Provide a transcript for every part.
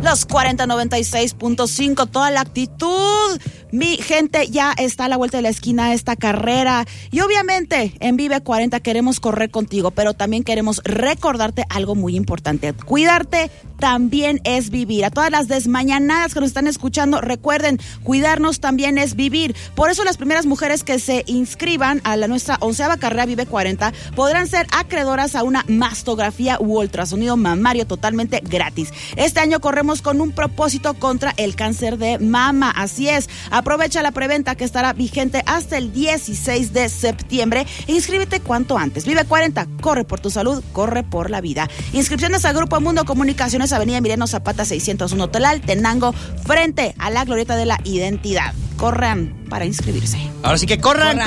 Los 4096.5, toda la actitud. Mi gente, ya está a la vuelta de la esquina esta carrera. Y obviamente en Vive 40 queremos correr contigo, pero también queremos recordarte algo muy importante. Cuidarte también es vivir. A todas las desmañanadas que nos están escuchando, recuerden, cuidarnos también es vivir. Por eso las primeras mujeres que se inscriban a nuestra 11ª carrera Vive 40 podrán ser acreedoras a una mastografía u ultrasonido mamario totalmente gratis. Este año corremos con un propósito contra el cáncer de mama. Así es, aprovecha la preventa que estará vigente hasta el 16 de septiembre e inscríbete cuanto antes. Vive 40, corre por tu salud, corre por la vida. Inscripciones al Grupo Mundo Comunicaciones, Avenida Emiliano Zapata 601 Tenango, frente a la Glorieta de la Identidad. Corran para inscribirse. Ahora sí que córranle.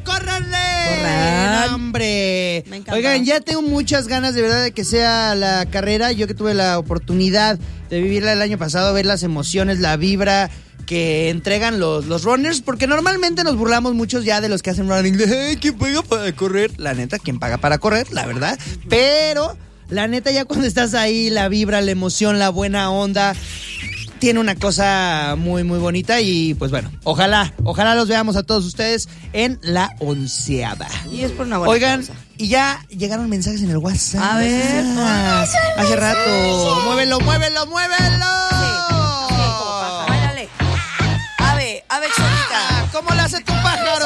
¡Hombre! Oigan, ya tengo muchas ganas de verdad de que sea la carrera. Yo que tuve la oportunidad de vivirla el año pasado, ver las emociones, la vibra que entregan los runners, porque normalmente nos burlamos muchos ya de los que hacen running, de ¿quién paga para correr? La neta, ¿quién paga para correr? La verdad. Pero la neta, ya cuando estás ahí, la vibra, la emoción, la buena onda, tiene una cosa muy, muy bonita. Y pues bueno, ojalá los veamos a todos ustedes en la 11ª. Y es por una buena Oigan, causa. y ya llegaron mensajes en el WhatsApp. A ver. Hace rato. ¡Muévelo! Ave exótica. ¿Cómo le hace tu pájaro?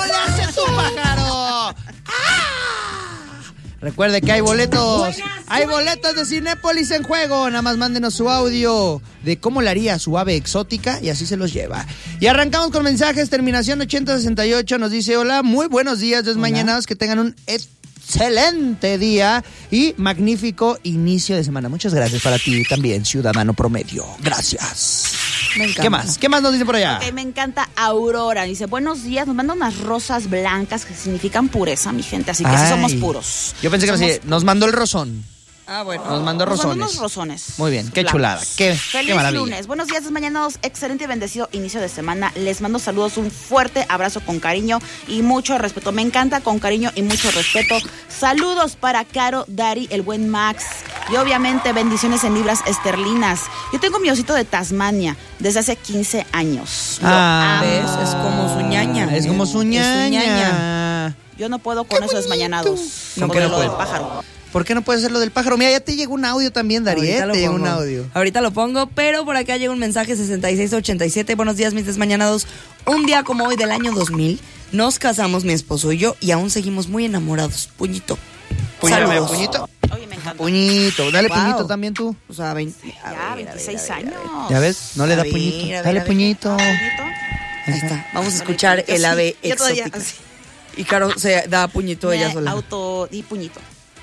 Recuerde que hay boletos. Hay boletos de Cinépolis en juego. Nada más mándenos su audio de cómo le haría su ave exótica y así se los lleva. Y arrancamos con mensajes. Terminación 8068 nos dice: hola, muy buenos días, desmañanados. Que tengan un excelente día y magnífico inicio de semana. Muchas gracias para ti también, ciudadano promedio. Gracias. Me encanta. ¿Qué más nos dice por allá? Okay, me encanta Aurora. Dice, buenos días, nos manda unas rosas blancas que significan pureza, mi gente. Así que sí somos puros. Yo pensé que nos mandó el rosón. Ah, bueno. Nos mandó rosones. Unos rosones. Muy bien, qué chulada. Feliz qué maravilla. lunes. Buenos días, desmañanados. Excelente y bendecido inicio de semana. Les mando saludos, un fuerte abrazo con cariño y mucho respeto. Me encanta con cariño y mucho respeto. Saludos para Caro, Dari, el buen Max. Y obviamente bendiciones en libras esterlinas. Yo tengo mi osito de Tasmania desde hace 15 años. ¿Ves? Es como su ñaña. Es como su ñaña. Yo no puedo con esos desmañanados. No, como no lo puedo. del pájaro. ¿Por qué no puedes hacer lo del pájaro? Mira, ya te llegó un audio también, Dari, Ahorita te llegó un audio. Ahorita lo pongo, pero por acá llega un mensaje 6687. Buenos días, mis desmañanados. Un día como hoy del año 2000, nos casamos mi esposo y yo y aún seguimos muy enamorados. Puñito. Saludos. Puñito. Oye, me encanta. Puñito. Dale Wow. puñito también tú. O sea, 20. Ya, 26 años. ¿Ya ves? No le da A ver, puñito. a ver, Dale a ver. puñito. Ahí está. Vamos a escuchar el ave Yo todavía exótica. así. Y Caro se da puñito ella sola. Di puñito.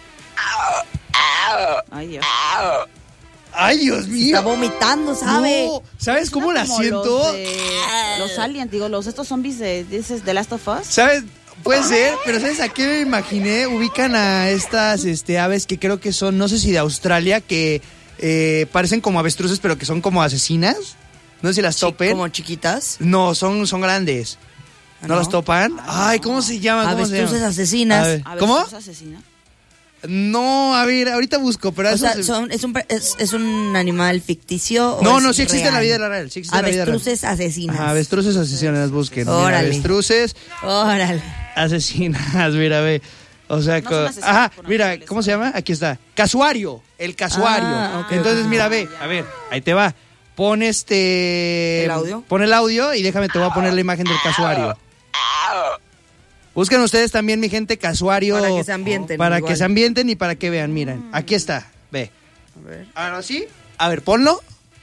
Ay, Dios. ¡Ay, Dios mío! Está vomitando, ¿sabe? No, ¿sabes cómo la Como siento? Los aliens, estos zombies de The Last of Us. ¿Sabes? Puede ser, pero ¿sabes a qué me imaginé? Ubican a estas aves que creo que son, no sé si de Australia, que parecen como avestruces, pero que son como asesinas. No sé si las topen. ¿Como chiquitas? No, son grandes. ¿No las topan? Ay, ¿cómo se llaman? Avestruces asesinas. A ver, A ver, ¿cómo? ¿sos asesina? No, a ver, ahorita busco, pero O eso sea, es un animal ficticio. No, es sí existe en la real? vida real. Sí existe en la vida real. Avestruces asesinas. Ajá, avestruces asesinas, busquen. Mira, Órale. avestruces Órale. asesinas, mira, ve. O sea, No son asesinas ajá, por mira, naturaleza. ¿cómo se llama? Aquí está. Casuario, el casuario. Ah, ok, Entonces, ok. mira, ve, a ver, ahí te va. Pon ¿El audio? Pon el audio y déjame, te voy a poner la imagen del casuario. Busquen ustedes también, mi gente, casuario. Para que se ambienten, Para igual. que se ambienten y para que vean, miren. Aquí está, ve. A ver. Ahora sí, a ver, ponlo.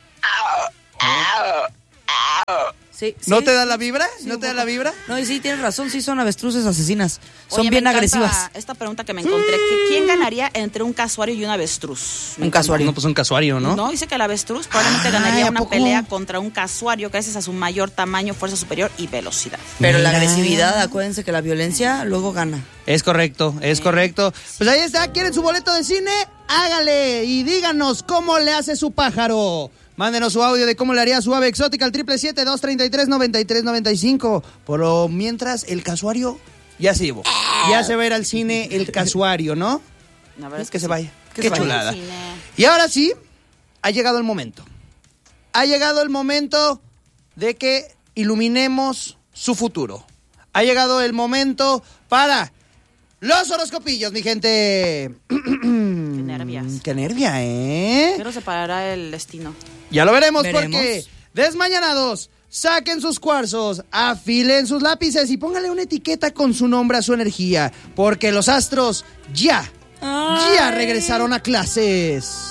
Sí, ¿No sí. te da la vibra? Sí, ¿No un te da poco. la vibra? No, y sí, tienes razón, sí son avestruces asesinas. Son Oye, bien me encanta agresivas. Esta pregunta que me encontré. ¿Quién ganaría entre un casuario y un avestruz? Me Un encanta. casuario. No, pues un casuario, ¿no? No, dice que el avestruz probablemente Ay, ganaría ¿a una poco? pelea contra un casuario gracias a su mayor tamaño, fuerza superior y velocidad. Pero la Mira. agresividad, acuérdense que la violencia luego gana. Es correcto, es correcto. Pues ahí está, ¿quieren su boleto de cine? Hágale y díganos cómo le hace su pájaro. Mándenos su audio de cómo le haría su ave exótica al 777-233-9395. Por lo mientras, el casuario ya se llevó. Ya se va a ir al cine el casuario, ¿no? La verdad Es que se vaya. Que Qué se vaya. chulada. Cine. Y ahora sí, ha llegado el momento. ha llegado el momento de que iluminemos su futuro. Ha llegado el momento para los horoscopillos, mi gente. Qué nervias. Qué nervia, ¿eh? Pero separará el destino. Ya lo veremos. Porque desmañanados, saquen sus cuarzos, afilen sus lápices y póngale una etiqueta con su nombre a su energía, porque los astros ya regresaron a clases.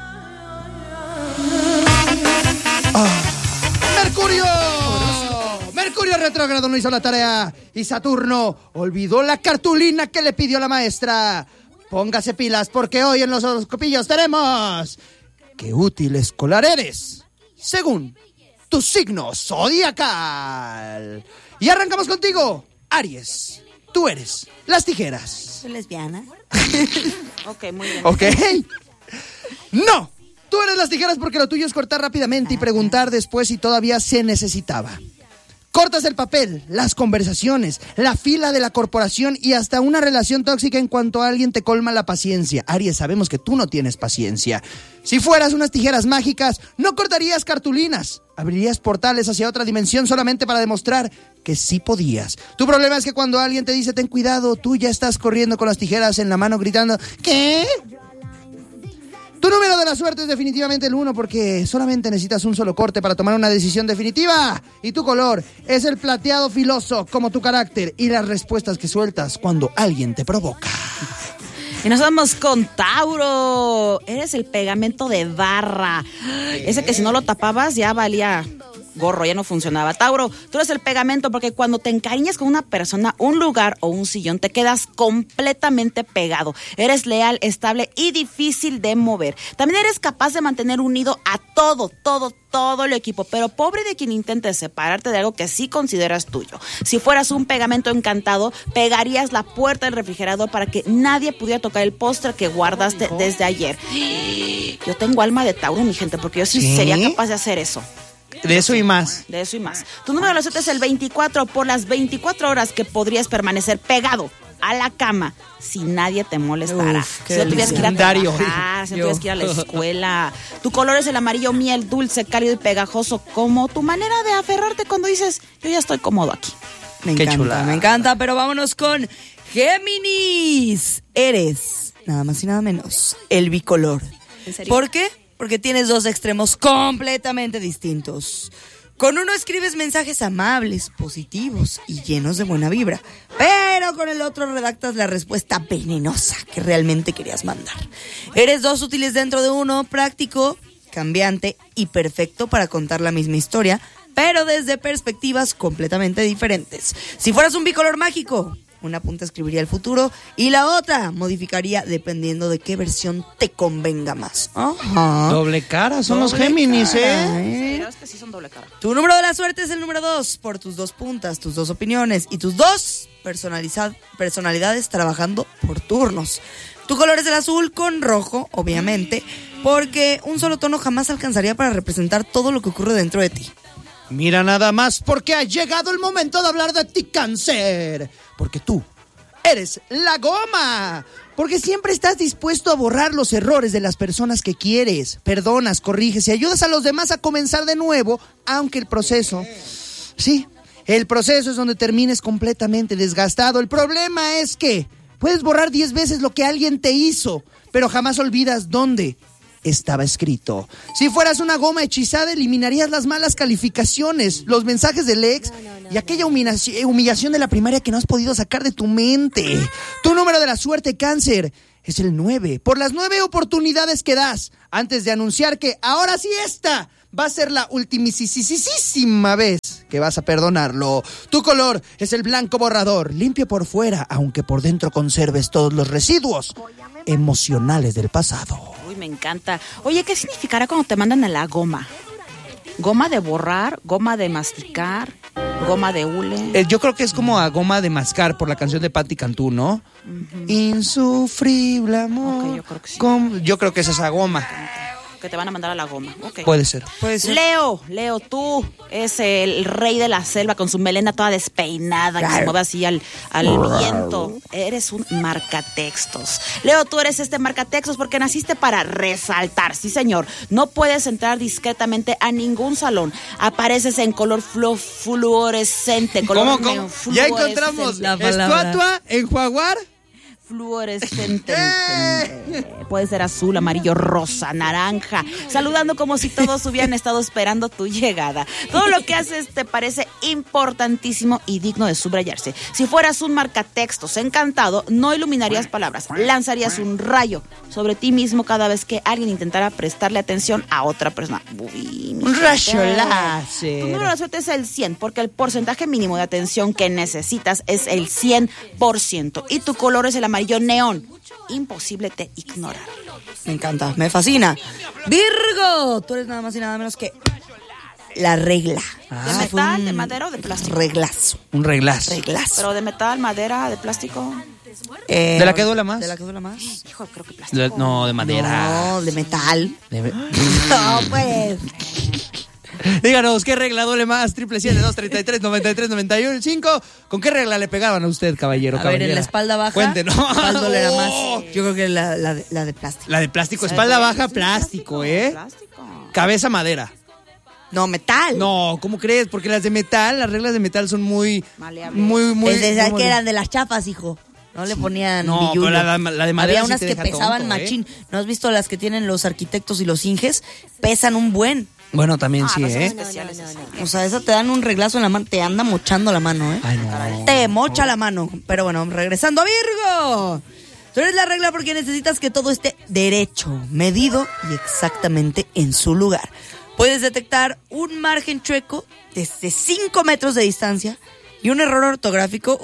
Mercurio retrógrado no hizo la tarea y Saturno olvidó la cartulina que le pidió la maestra. Póngase pilas porque hoy en los horoscopillos tenemos qué útil escolar eres según tu signo zodiacal. Y arrancamos contigo, Aries. Tú eres las tijeras. ¿Soy lesbiana? Ok, muy bien. Ok. No, tú eres las tijeras porque lo tuyo es cortar rápidamente y preguntar después si todavía se necesitaba. Cortas el papel, las conversaciones, la fila de la corporación y hasta una relación tóxica en cuanto alguien te colma la paciencia. Aries, sabemos que tú no tienes paciencia. Si fueras unas tijeras mágicas, no cortarías cartulinas. Abrirías portales hacia otra dimensión solamente para demostrar que sí podías. Tu problema es que cuando alguien te dice ten cuidado, tú ya estás corriendo con las tijeras en la mano gritando ¿qué? Tu número de la suerte es definitivamente el 1 porque solamente necesitas un solo corte para tomar una decisión definitiva. Y tu color es el plateado filoso como tu carácter y las respuestas que sueltas cuando alguien te provoca. Y nos vamos con Tauro. Eres el pegamento de barra. Ese que si no lo tapabas ya valía gorro, ya no funcionaba. Tauro, tú eres el pegamento porque cuando te encariñas con una persona, un lugar o un sillón, te quedas completamente pegado. Eres leal, estable y difícil de mover. También eres capaz de mantener unido a todo el equipo, pero pobre de quien intente separarte de algo que sí consideras tuyo. Si fueras un pegamento encantado, pegarías la puerta del refrigerador para que nadie pudiera tocar el postre que guardaste desde ayer. Yo tengo alma de Tauro, mi gente, porque yo sí sería capaz de hacer eso. De eso y más. De eso y más. Tu número de la suerte es el 24 por las 24 horas que podrías permanecer pegado a la cama si nadie te molestara. Si no tuvieras que ir a trabajar, si no tuvieras que ir a la escuela. Tu color es el amarillo miel, dulce, cálido y pegajoso, como tu manera de aferrarte cuando dices, yo ya estoy cómodo aquí. Me encanta, pero vámonos con Géminis. Eres, nada más y nada menos, el bicolor. ¿En serio? ¿Por qué? Porque tienes dos extremos completamente distintos. Con uno escribes mensajes amables, positivos y llenos de buena vibra, pero con el otro redactas la respuesta venenosa que realmente querías mandar. Eres dos útiles dentro de uno, práctico, cambiante y perfecto para contar la misma historia, pero desde perspectivas completamente diferentes. Si fueras un bicolor mágico, una punta escribiría el futuro y la otra modificaría dependiendo de qué versión te convenga más. Ajá. Doble cara, son los Géminis, ¿eh? Es que sí son doble cara. Tu número de la suerte es el número 2, por tus dos puntas, tus dos opiniones y tus dos personalidades trabajando por turnos. Tu color es el azul con rojo, obviamente, porque un solo tono jamás alcanzaría para representar todo lo que ocurre dentro de ti. Mira nada más, porque ha llegado el momento de hablar de ti, Cáncer. Porque tú eres la goma. Porque siempre estás dispuesto a borrar los errores de las personas que quieres. Perdonas, corriges y ayudas a los demás a comenzar de nuevo, aunque el proceso... Sí, el proceso es donde termines completamente desgastado. El problema es que puedes borrar 10 veces lo que alguien te hizo, pero jamás olvidas dónde estaba escrito. Si fueras una goma hechizada, eliminarías las malas calificaciones, los mensajes del ex y aquella humillación de la primaria que no has podido sacar de tu mente. Tu número de la suerte, Cáncer, es el 9. Por las 9 oportunidades que das antes de anunciar que ahora sí esta va a ser la ultimisísima vez que vas a perdonarlo. Tu color es el blanco borrador, limpio por fuera, aunque por dentro conserves todos los residuos emocionales del pasado. Uy, me encanta. Oye, ¿qué significará cuando te mandan a la goma? ¿Goma de borrar? ¿Goma de masticar? ¿Goma de hule? Yo creo que es como a goma de mascar por la canción de Patti Cantú, ¿no? Uh-huh. Insufrible amor. Okay, yo creo que sí. Yo creo que es esa goma. que te van a mandar a la goma. Okay. Puede ser. Leo, tú es el rey de la selva con su melena toda despeinada, que se mueve así al viento. Eres un marcatextos. Leo, tú eres este marcatextos porque naciste para resaltar, sí señor. No puedes entrar discretamente a ningún salón. Apareces en color fluorescente. ¿Cómo? Ya encontramos estatua en jaguar. Fluorescente. Puede ser azul, amarillo, rosa, naranja. Saludando como si todos hubieran estado esperando tu llegada. Todo lo que haces te parece importantísimo y digno de subrayarse. Si fueras un marcatextos encantado, no iluminarías palabras, lanzarías un rayo sobre ti mismo cada vez que alguien intentara prestarle atención a otra persona. Un rayo láser. Tu número de la suerte es el 100, porque el porcentaje mínimo de atención que necesitas es el 100%. Y tu color es el amarillo neón. Imposible de ignorar. Me encanta, me fascina. Virgo, tú eres nada más y nada menos que la regla. ¿De metal, de madera o de plástico? Reglazo. Un reglazo. ¿Pero de metal, madera, de plástico? ¿De la que duela más? ¿De la que duela más? Hijo, creo que plástico. No, de madera. No, de metal. No, pues. Díganos, ¿qué regla duele más? 777-233-93-91-5. ¿Con qué regla le pegaban a usted, caballero? A ver, en la espalda baja. Cuéntenos. ¿Cuál dolera más? Yo creo que la de plástico. La de plástico, espalda baja, plástico, Plástico. Cabeza, madera. No, metal. No, ¿cómo crees? Porque las de metal, las reglas de metal son muy... Maleables. Muy... Esas que eran de las chapas, hijo. No le ponían No, billuyo. pero la de madera había unas sí te que deja pesaban tonto, machín. ¿No has visto las que tienen los arquitectos y los inges? Pesan un buen. Bueno, también sí, no son ¿eh? especiales. O sea, esa te dan un reglazo en la mano, te anda mochando la mano, ¿eh? Ay, no. Te mocha la mano. Pero bueno, regresando a Virgo. Tú eres la regla porque necesitas que todo esté derecho, medido y exactamente en su lugar. Puedes detectar un margen chueco desde 5 metros de distancia y un error ortográfico,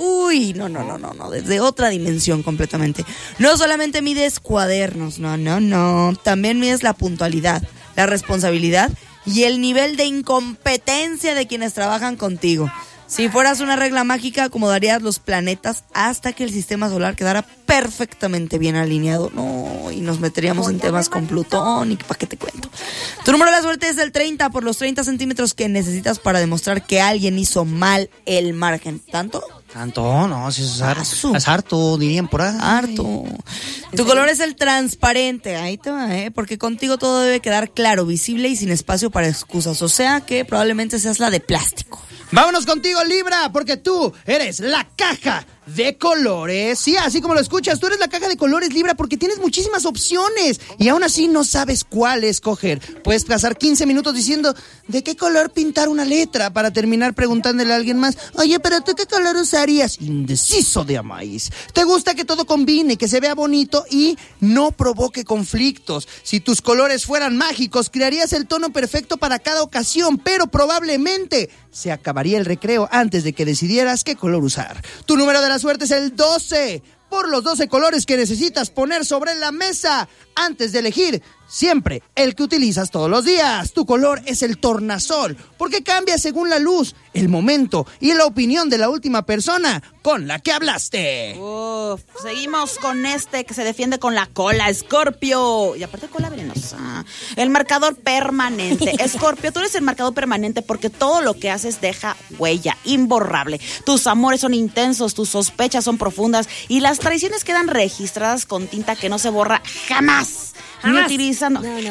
no, desde otra dimensión completamente. No solamente mides cuadernos, no, también mides la puntualidad, la responsabilidad y el nivel de incompetencia de quienes trabajan contigo. Si fueras una regla mágica, acomodarías los planetas hasta que el sistema solar quedara perfectamente bien alineado. No, y nos meteríamos en temas con Plutón y ¿para qué te cuento? Tu número de la suerte es el 30 por los 30 centímetros que necesitas para demostrar que alguien hizo mal el margen. ¿Tanto? Tanto, no, si es harto, dirían por ahí. Harto. Tu color es el transparente, ahí te va, porque contigo todo debe quedar claro, visible y sin espacio para excusas. O sea que probablemente seas la de plástico. Vámonos contigo, Libra, porque tú eres la caja de colores. Sí, así como lo escuchas, tú eres la caja de colores, Libra, porque tienes muchísimas opciones y aún así no sabes cuál escoger. Puedes pasar 15 minutos diciendo ¿de qué color pintar una letra? Para terminar preguntándole a alguien más, oye, pero ¿tú qué color usarías? Indeciso de amáis. Te gusta que todo combine, que se vea bonito y no provoque conflictos. Si tus colores fueran mágicos, crearías el tono perfecto para cada ocasión, pero probablemente se acabaría el recreo antes de que decidieras qué color usar. Tu número de la suerte es el 12. Por los 12 colores que necesitas poner sobre la mesa antes de elegir, siempre el que utilizas todos los días. Tu color es el tornasol, porque cambia según la luz, el momento y la opinión de la última persona con la que hablaste. Seguimos con este que se defiende con la cola, Escorpio. Y aparte cola venenosa. El marcador permanente. Escorpio, tú eres el marcador permanente porque todo lo que haces deja huella, imborrable. Tus amores son intensos, tus sospechas son profundas y las traiciones quedan registradas con tinta que no se borra jamás. Ni utilizando. No.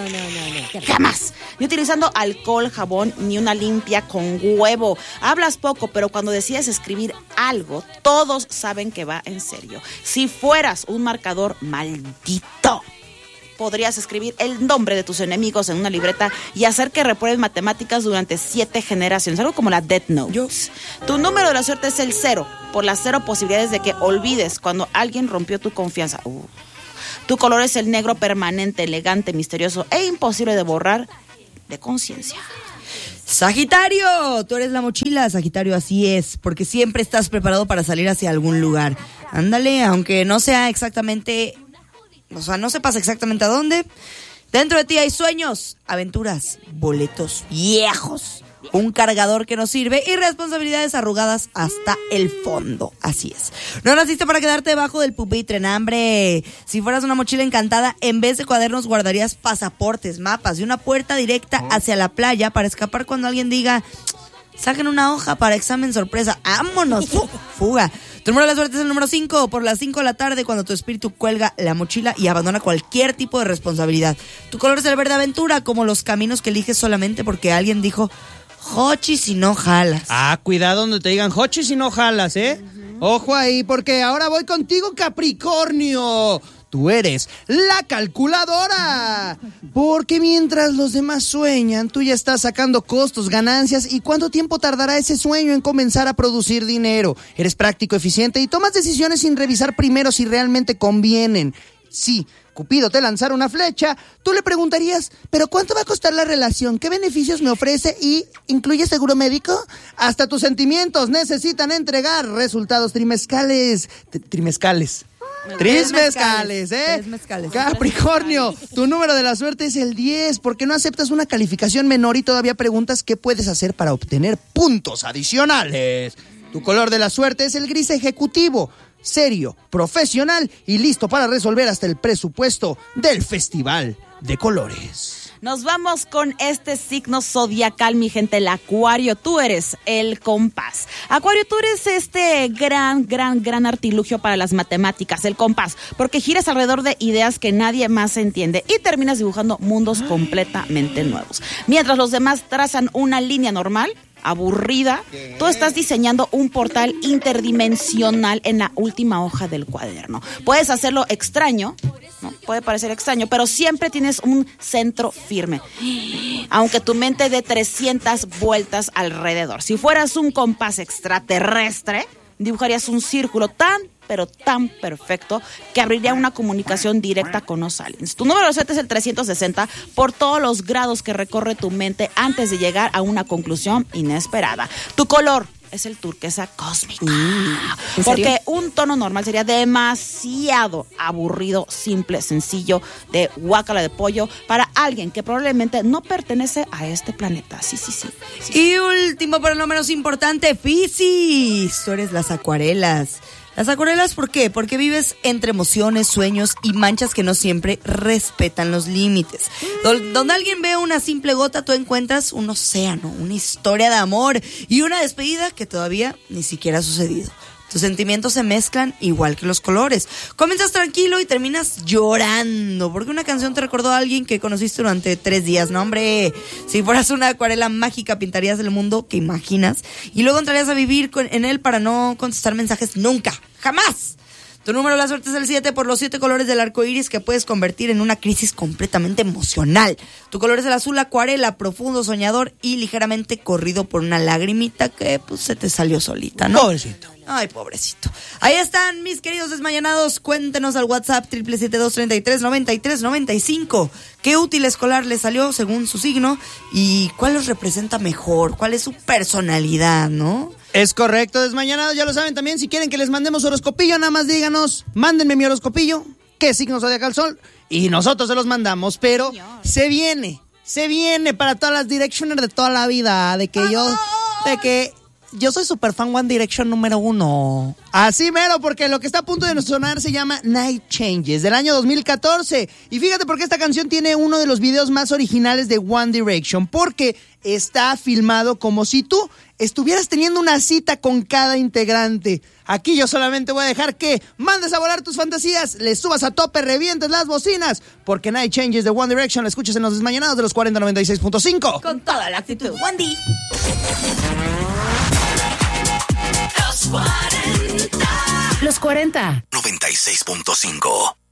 Jamás. Ni utilizando alcohol, jabón, ni una limpia con huevo. Hablas poco, pero cuando decides escribir algo, todos saben que va en serio. Si fueras un marcador maldito, podrías escribir el nombre de tus enemigos en una libreta y hacer que repruebes matemáticas durante 7 generaciones. Algo como la Death Note. Tu número de la suerte es el 0, por las 0 posibilidades de que olvides cuando alguien rompió tu confianza. Tu color es el negro permanente, elegante, misterioso e imposible de borrar de conciencia. Sagitario, tú eres la mochila, Sagitario, así es, porque siempre estás preparado para salir hacia algún lugar. Ándale, aunque no sea exactamente, o sea, no sepas exactamente a dónde, dentro de ti hay sueños, aventuras, boletos viejos un cargador que no sirve y responsabilidades arrugadas hasta el fondo. Así es. No naciste para quedarte debajo del pupitre, hambre. Si fueras una mochila encantada, en vez de cuadernos guardarías pasaportes, mapas y una puerta directa hacia la playa para escapar cuando alguien diga, saquen una hoja para examen sorpresa. ¡Vámonos! Fuga. Tu número de la suerte es el número 5, por las 5 de la tarde, cuando tu espíritu cuelga la mochila y abandona cualquier tipo de responsabilidad. Tu color es el verde aventura, como los caminos que eliges solamente porque alguien dijo, Jochi si no jalas. Cuidado donde te digan Jochi si no jalas, ¿eh? Ojo ahí, porque ahora voy contigo, Capricornio. Tú eres la calculadora. Porque mientras los demás sueñan, tú ya estás sacando costos, ganancias. ¿Y cuánto tiempo tardará ese sueño en comenzar a producir dinero? Eres práctico, eficiente y tomas decisiones sin revisar primero si realmente convienen. Sí, Cupido te lanzara una flecha, tú le preguntarías, ¿pero cuánto va a costar la relación? ¿Qué beneficios me ofrece? ¿Y incluye seguro médico? Hasta tus sentimientos necesitan entregar resultados trimescales, ¿eh? Capricornio, tu número de la suerte es el 10, porque no aceptas una calificación menor y todavía preguntas qué puedes hacer para obtener puntos adicionales. Tu color de la suerte es el gris ejecutivo, serio, profesional y listo para resolver hasta el presupuesto del Festival de Colores. Nos vamos con este signo zodiacal, mi gente, el Acuario. Tú eres el compás. Acuario, tú eres este gran artilugio para las matemáticas, el compás, porque giras alrededor de ideas que nadie más entiende y terminas dibujando mundos completamente nuevos. Mientras los demás trazan una línea normal, aburrida, tú estás diseñando un portal interdimensional en la última hoja del cuaderno. Puedes hacerlo extraño, ¿no? Puede parecer extraño, pero siempre tienes un centro firme, aunque tu mente dé 300 vueltas alrededor. Si fueras un compás extraterrestre, dibujarías un círculo pero tan perfecto que abriría una comunicación directa con los aliens. Tu número de suerte es el 360 por todos los grados que recorre tu mente antes de llegar a una conclusión inesperada. Tu color es el turquesa cósmica. Porque un tono normal sería demasiado aburrido, simple, sencillo, de guácala de pollo para alguien que probablemente no pertenece a este planeta. Sí. Y último, pero no menos importante, Piscis. Tú eres las acuarelas. Las acuarelas, ¿por qué? Porque vives entre emociones, sueños y manchas que no siempre respetan los límites. Donde alguien ve una simple gota, tú encuentras un océano, una historia de amor y una despedida que todavía ni siquiera ha sucedido. Tus sentimientos se mezclan igual que los colores. Comienzas tranquilo y terminas llorando porque una canción te recordó a alguien que conociste durante 3 días. No, hombre, si fueras una acuarela mágica pintarías el mundo que imaginas y luego entrarías a vivir en él para no contestar mensajes nunca, jamás. Tu número de la suerte es el 7 por los 7 colores del arco iris que puedes convertir en una crisis completamente emocional. Tu color es el azul acuarela, profundo, soñador y ligeramente corrido por una lagrimita que pues se te salió solita, ¿no? Pobrecito. Ay, pobrecito. Ahí están, mis queridos desmañanados. Cuéntenos al WhatsApp 777-233-9395. ¿Qué útil escolar les salió según su signo? ¿Y cuál los representa mejor? ¿Cuál es su personalidad, no? Es correcto, desmañanados, ya lo saben también. Si quieren que les mandemos horoscopillo, nada más díganos, mándenme mi horoscopillo, qué signo zodiacal son, y nosotros se los mandamos. Pero se viene para todas las Directioners de toda la vida, de que yo soy super fan One Direction número 1. Así mero, porque lo que está a punto de sonar se llama Night Changes, del año 2014. Y fíjate por qué esta canción tiene uno de los videos más originales de One Direction, porque está filmado como si tú estuvieras teniendo una cita con cada integrante. Aquí yo solamente voy a dejar que mandes a volar tus fantasías, le subas a tope, revientes las bocinas, porque Night Changes de One Direction la escuchas en los desmañanados de los 4096.5. Con toda la actitud, Wandy. Los 40. 96.5.